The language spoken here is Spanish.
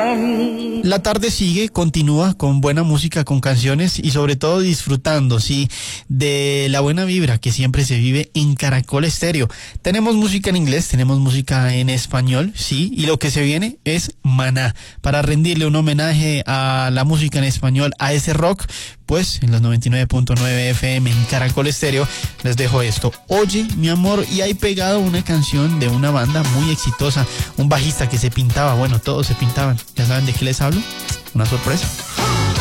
La tarde sigue, continúa con buena música, con canciones y sobre todo disfrutando, sí, de la buena vibra que siempre se vive en Caracol Estéreo. Tenemos música en inglés, tenemos música en español, sí, y lo que se viene es Maná. Para rendirle un homenaje a la música en español, a ese rock, pues en los 99.9 FM en Caracol Estéreo les dejo esto. Oye, mi amor, y hay pegado una canción de una banda muy exitosa, un bajista que se pintaba, bueno, todos se pintaban. ¿Ya saben de qué les hablo? Una sorpresa.